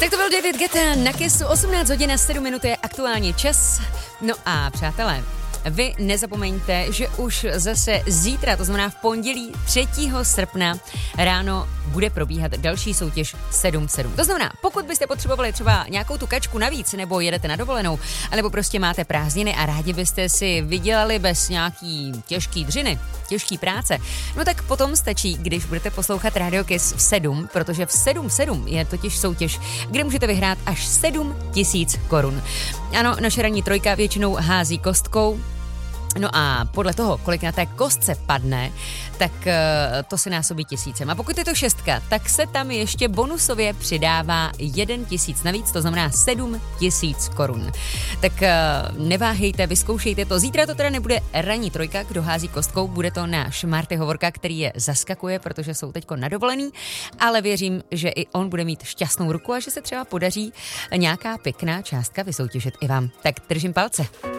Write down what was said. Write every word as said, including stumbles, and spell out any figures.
Tak to byl David Guetta na Kissu, osmnáct hodin a sedm minut je aktuálně čas. No a přátelé, vy nezapomeňte, že už zase zítra, to znamená v pondělí třetího srpna ráno bude probíhat další soutěž sedm sedm. To znamená, pokud byste potřebovali třeba nějakou tu kačku navíc, nebo jedete na dovolenou, anebo prostě máte prázdniny a rádi byste si vydělali bez nějaký těžký dřiny, těžký práce, no tak potom stačí, když budete poslouchat Radio Kiss v sedm, protože v sedm sedm je totiž soutěž, kde můžete vyhrát až sedm tisíc korun. Ano, naše ranní trojka většinou hází kostkou. No a podle toho, kolik na té kostce padne, tak uh, to se násobí tisícem. A pokud je to šestka, tak se tam ještě bonusově přidává jeden tisíc navíc, to znamená sedm tisíc korun. Tak uh, neváhejte, vyzkoušejte to. Zítra to teda nebude ranní trojka, kdo hází kostkou, bude to náš Marty Hovorka, který je zaskakuje, protože jsou teďko na dovolený, ale věřím, že i on bude mít šťastnou ruku a že se třeba podaří nějaká pěkná částka vysoutěžit i vám. Tak držím palce.